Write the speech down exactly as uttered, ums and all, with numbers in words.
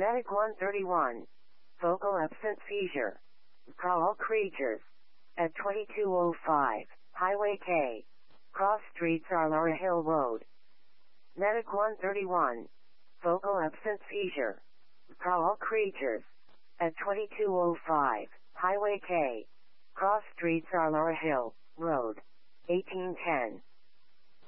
Medic one thirty-one. Focal absent seizure. Call creatures. At twenty-two oh five, Highway K. Cross Streets Arlara Hill Road. Medic one thirty-one. Focal absent seizure. Call creatures. At twenty-two oh five, Highway K. Cross Streets Arlara Hill Road. eighteen ten.